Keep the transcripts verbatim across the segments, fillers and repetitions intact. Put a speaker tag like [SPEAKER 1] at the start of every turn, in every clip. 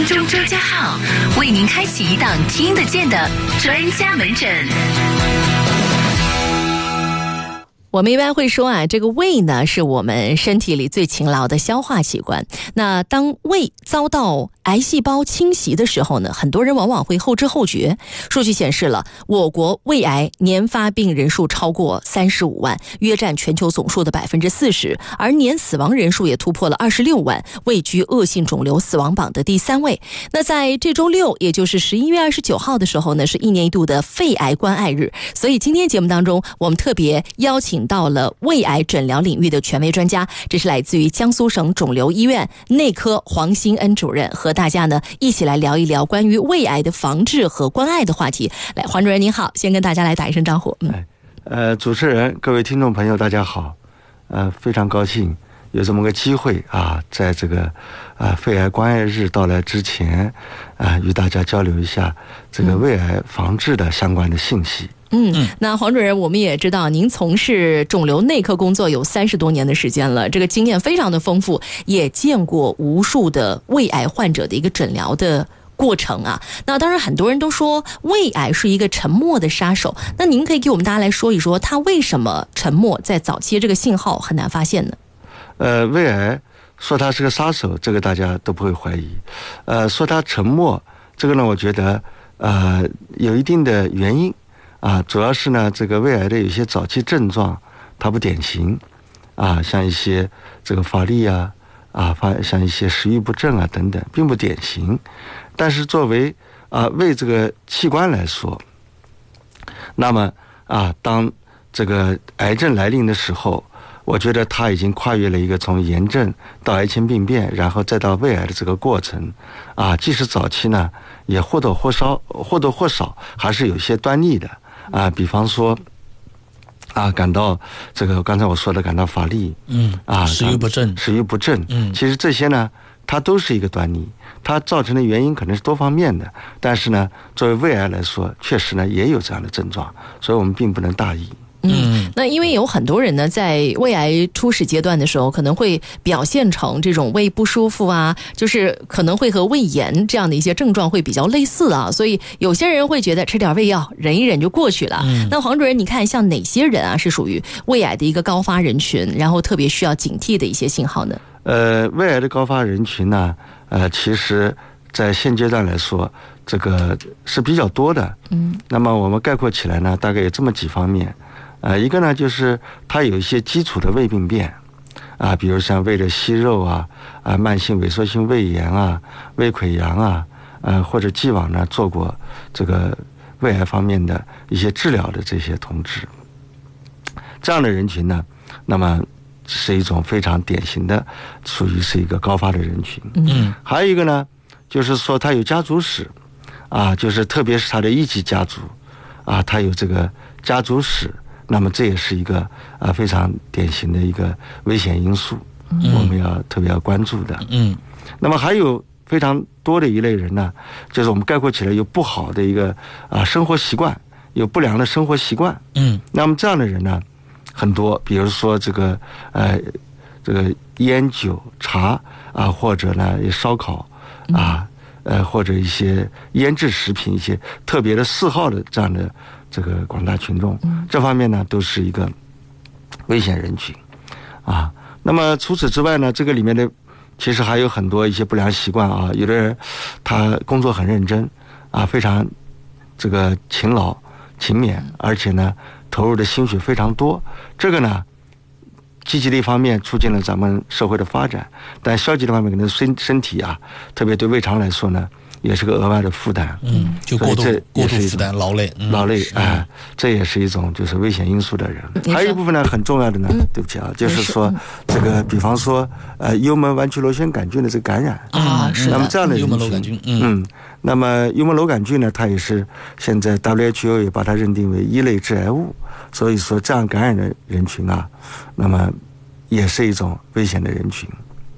[SPEAKER 1] 空中专家号，为您开启一档听得见的专家门诊。
[SPEAKER 2] 我们一般会说啊，这个胃呢是我们身体里最勤劳的消化器官。那当胃遭到癌细胞侵袭的时候呢，很多人往往会后知后觉。数据显示了，我国胃癌年发病人数超过三十五万，约占全球总数的百分之四十，而年死亡人数也突破了二十六万，位居恶性肿瘤死亡榜的第三位。那在这周六，也就是十一月二十九号的时候呢，是一年一度的肺癌关爱日。所以今天节目当中，我们特别邀请到了胃癌诊疗领域的权威专家，这是来自于江苏省肿瘤医院内科黄新恩主任，和大家呢一起来聊一聊关于胃癌的防治和关爱的话题。来，黄主任您好，先跟大家来打一声招呼。嗯，
[SPEAKER 3] 呃，主持人、各位听众朋友，大家好，呃，非常高兴有这么个机会啊，在这个啊肺癌关爱日到来之前啊，与大家交流一下这个胃癌防治的相关的信息。
[SPEAKER 2] 嗯，那黄主任，我们也知道您从事肿瘤内科工作有三十多年的时间了，这个经验非常的丰富，也见过无数的胃癌患者的一个诊疗的过程啊。那当然很多人都说胃癌是一个沉默的杀手，那您可以给我们大家来说一说，它为什么沉默，在早期这个信号很难发现呢？
[SPEAKER 3] 呃，胃癌说它是个杀手，这个大家都不会怀疑。呃，说它沉默，这个呢，我觉得呃有一定的原因。啊，主要是呢，这个胃癌的有些早期症状它不典型，啊，像一些这个乏力啊，啊，像一些食欲不振啊等等，并不典型。但是作为啊胃这个器官来说，那么啊，当这个癌症来临的时候，我觉得它已经跨越了一个从炎症到癌前病变，然后再到胃癌的这个过程，啊，即使早期呢，也或多或少或多或少还是有一些端倪的。啊，比方说，啊，感到这个刚才我说的感到乏力，
[SPEAKER 4] 嗯，啊，食欲不振，
[SPEAKER 3] 食欲不振，嗯，其实这些呢，它都是一个端倪，它造成的原因可能是多方面的，但是呢，作为胃癌来说，确实呢也有这样的症状，所以我们并不能大意。
[SPEAKER 2] 嗯，那因为有很多人呢，在胃癌初始阶段的时候，可能会表现成这种胃不舒服啊，就是可能会和胃炎这样的一些症状会比较类似啊，所以有些人会觉得吃点胃药忍一忍就过去了。嗯，那黄主任，你看像哪些人啊是属于胃癌的一个高发人群，然后特别需要警惕的一些信号呢？
[SPEAKER 3] 呃，胃癌的高发人群呢，呃，其实在现阶段来说，这个是比较多的。嗯，那么我们概括起来呢，大概有这么几方面。呃，一个呢就是它有一些基础的胃病变，啊，比如像胃的息肉啊，啊，慢性萎缩性胃炎啊，胃溃疡啊，呃，或者既往呢做过这个胃癌方面的一些治疗的这些同志，这样的人群呢，那么是一种非常典型的，属于是一个高发的人群。嗯，还有一个呢，就是说他有家族史，啊，就是特别是他的一级家族，啊，他有这个家族史。那么这也是一个啊非常典型的一个危险因素，嗯、我们要特别要关注的。嗯，那么还有非常多的一类人呢，就是我们概括起来有不好的一个啊生活习惯，有不良的生活习惯。嗯，那么这样的人呢很多，比如说这个呃这个烟酒茶啊，或者呢烧烤啊，呃或者一些腌制食品，一些特别的嗜好的这样的。这个广大群众，这方面呢都是一个危险人群，啊，那么除此之外呢，这个里面的其实还有很多一些不良习惯啊，有的人他工作很认真啊，非常这个勤劳勤勉，而且呢投入的心血非常多，这个呢积极的一方面促进了咱们社会的发展，但消极的方面可能身身体啊，特别对胃肠来说呢。也是个额外的负担，
[SPEAKER 4] 嗯，就过度过度负担，劳累，
[SPEAKER 3] 嗯、劳累，哎、呃，这也是一种就是危险因素的人。还有一部分呢，很重要的呢，嗯、对不起啊，就是说这个，比方说呃，幽门弯曲螺旋杆菌的这个感染
[SPEAKER 2] 啊，是的，
[SPEAKER 3] 那么这样的人群，
[SPEAKER 4] 幽门螺杆菌，嗯，
[SPEAKER 3] 嗯，那么幽门螺杆菌呢，它也是现在 W H O 也把它认定为一类致癌物，所以说这样感染的人群啊，那么也是一种危险的人群。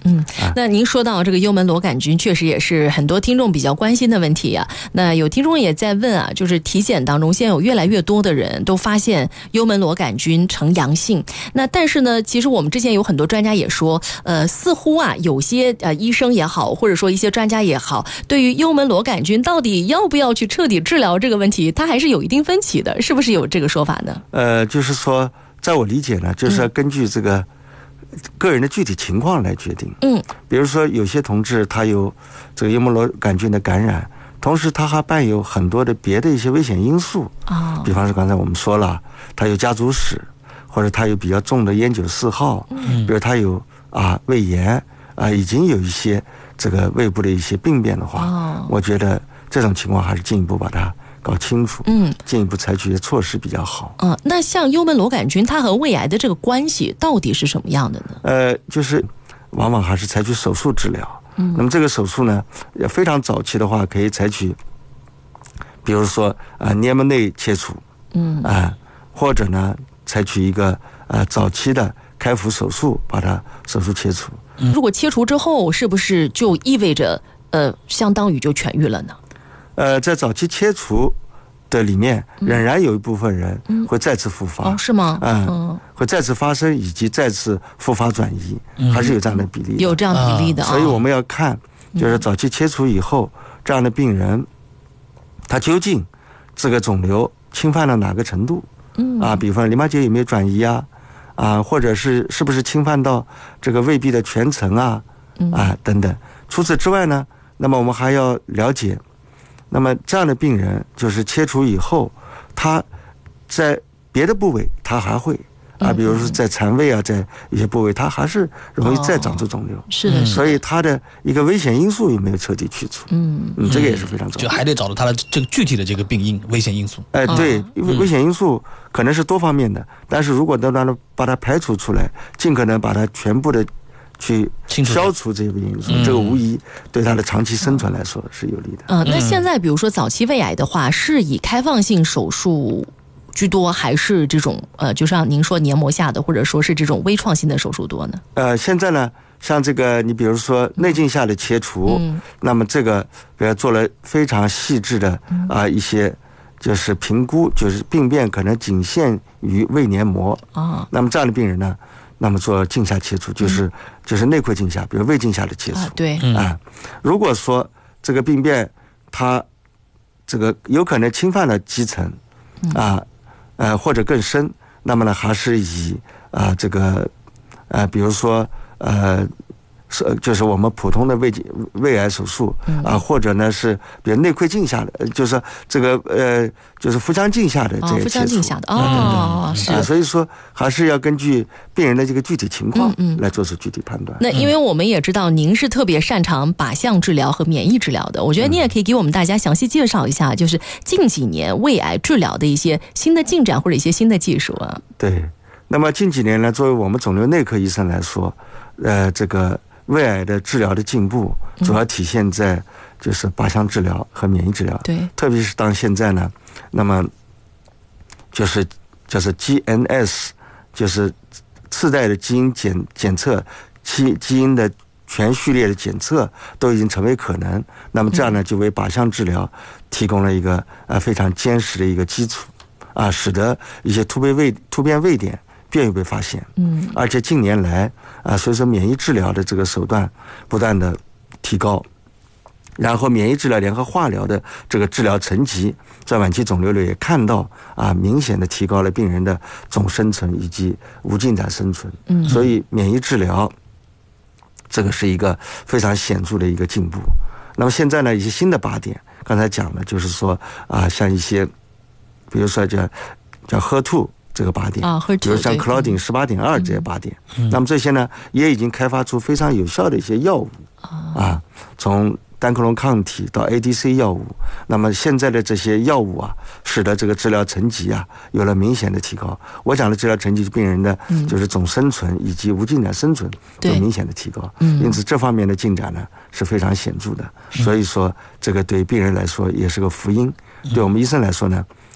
[SPEAKER 2] 嗯，那您说到这个幽门螺杆菌，确实也是很多听众比较关心的问题啊。那有听众也在问啊，就是体检当中现在有越来越多的人都发现幽门螺杆菌呈阳性。那但是呢，其实我们之前有很多专家也说，呃，似乎啊有些呃医生也好，或者说一些专家也好，对于幽门螺杆菌到底要不要去彻底治疗这个问题，它还是有一定分歧的，是不是有这个说法呢？
[SPEAKER 3] 呃，就是说，在我理解呢，就是要根据这个个人的具体情况来决定。嗯，比如说有些同志他有这个幽门螺杆菌的感染，同时他还伴有很多的别的一些危险因素啊，比方说刚才我们说了，他有家族史，或者他有比较重的烟酒嗜好，嗯，比如他有啊胃炎啊，已经有一些这个胃部的一些病变的话，哦，我觉得这种情况还是进一步把它搞清楚，嗯，进一步采取的措施比较好。
[SPEAKER 2] 嗯，那像幽门螺杆菌，它和胃癌的这个关系到底是什么样的呢？
[SPEAKER 3] 呃，就是往往还是采取手术治疗。嗯，那么这个手术呢，非常早期的话，可以采取，比如说啊、呃、黏膜内切除，嗯啊、呃，或者呢采取一个呃早期的开腹手术，把它手术切除。
[SPEAKER 2] 嗯，如果切除之后，是不是就意味着呃相当于就痊愈了呢？
[SPEAKER 3] 呃，在早期切除的里面，仍然有一部分人会再次复发。
[SPEAKER 2] 嗯、哦，是吗？
[SPEAKER 3] 嗯，嗯会再次发生以及再次复发转移，嗯、还是有这样的比例的。
[SPEAKER 2] 有这样比例的、啊。
[SPEAKER 3] 所以我们要看，就是早期切除以后，嗯、这样的病人，他究竟这个肿瘤侵犯了哪个程度？嗯啊，比方淋巴结有没有转移啊？啊，或者是是不是侵犯到这个胃壁的全层啊？啊等等。除此之外呢，那么我们还要了解。那么这样的病人就是切除以后，他在别的部位他还会啊，比如说在肠胃啊，在一些部位他还是容易再长出肿瘤。
[SPEAKER 2] 哦、是的，
[SPEAKER 3] 所以他的一个危险因素有没有彻底去除？嗯嗯，这个也是非常重要的，
[SPEAKER 4] 就还得找到他的这个具体的这个病因危险因素。
[SPEAKER 3] 哎，对，因为危险因素可能是多方面的，但是如果能让它把它排除出来，尽可能把它全部的去消除这些因素，这个无疑对他的长期生存来说是有利的。
[SPEAKER 2] 嗯、呃，那现在比如说早期胃癌的话，是以开放性手术居多，还是这种呃，就像您说黏膜下的，或者说是这种微创性的手术多呢？
[SPEAKER 3] 呃，现在呢，像这个你比如说内镜下的切除，嗯、那么这个比如做了非常细致的啊、呃、一些就是评估，就是病变可能仅限于胃黏膜啊，那么这样的病人呢，那么做镜下切除，就是、嗯、就是内窥镜下，比如胃镜下的切除。啊、
[SPEAKER 2] 对，
[SPEAKER 3] 啊，如果说这个病变它这个有可能侵犯了基层，啊，呃或者更深，那么呢还是以啊、呃、这个呃比如说呃。是，就是我们普通的胃胃癌手术啊、呃，或者呢是比如内窥镜下的，就是这个呃，就是腹腔镜下的这个切除。哦，
[SPEAKER 2] 腹腔镜下的哦，是、
[SPEAKER 3] 啊。所以说还是要根据病人的这个具体情况来做出具体判断。
[SPEAKER 2] 嗯嗯、那因为我们也知道您是特别擅长靶向治疗和免疫治疗的，我觉得你也可以给我们大家详细介绍一下，就是近几年胃癌治疗的一些新的进展或者一些新的技术啊。
[SPEAKER 3] 对，那么近几年呢，作为我们肿瘤内科医生来说，呃，这个。胃癌的治疗的进步主要体现在就是靶向治疗和免疫治疗，
[SPEAKER 2] 对，
[SPEAKER 3] 特别是当现在呢，那么就是就是 G N S， 就是次代的基因检检测，基基因的全序列的检测都已经成为可能，那么这样呢，就为靶向治疗提供了一个呃非常坚实的一个基础啊，使得一些突变位突变位点便于被发现。嗯，而且近年来啊，随着免疫治疗的这个手段不断的提高，然后免疫治疗联合化疗的这个治疗层级，在晚期肿瘤里也看到啊，明显的提高了病人的总生存以及无进展生存。嗯，所以免疫治疗这个是一个非常显著的一个进步。那么现在呢，一些新的靶点，刚才讲了，就是说啊，像一些比如说叫叫 H 二 这个靶点，
[SPEAKER 2] 啊，
[SPEAKER 3] 比如像 Claudin 十八点二这些靶点，嗯，那么这些呢也已经开发出非常有效的一些药物，啊，从单克隆抗体到 A D C 药物，那么现在的这些药物啊，使得这个治疗层级啊有了明显的提高。我讲的治疗层级，病人的就是总生存以及无进展生存有明显的提高，因此这方面的进展呢是非常显著的。所以说，这个对病人来说也是个福音，对我们医生来说呢，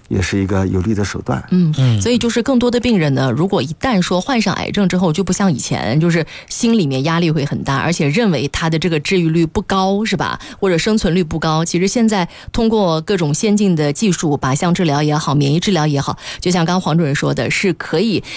[SPEAKER 3] 也是一个有利的手段。
[SPEAKER 2] 嗯嗯，所以就是更多的病人呢，如果一旦说患上癌症之后，就不像以前，就是心里面压力会很大，而且认为他的这个治愈率不高，是吧？或者生存率不高。其实现在通过各种先进的技术，靶向治疗也好，免疫治疗也好，就像刚刚黄主任说的，是可以